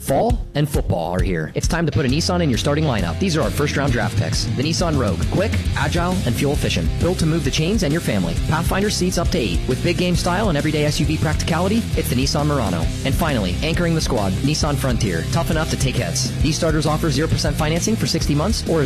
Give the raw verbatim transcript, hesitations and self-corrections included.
Fall and football are here. It's time to put a Nissan in your starting lineup. These are our first-round draft picks. The Nissan Rogue. Quick, agile, and fuel-efficient. Built to move the chains and your family. Pathfinder seats up to eight. With big game style and everyday S U V practicality, it's the Nissan Murano. And finally, anchoring the squad, Nissan Frontier. Tough enough to take hits. E-Starters offer zero percent financing for sixty months or a